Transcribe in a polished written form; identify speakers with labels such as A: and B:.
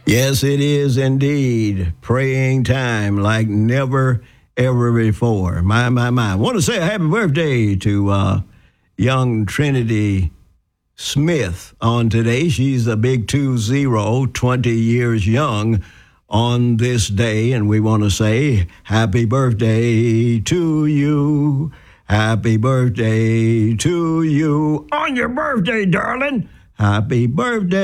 A: Yes, it is indeed praying time like never ever before. My. I want to say a happy birthday to young Trinity Smith on today. She's a big 20 years young on this day, and we want to say happy birthday to you. Happy birthday to you on your birthday, darling. Happy birthday.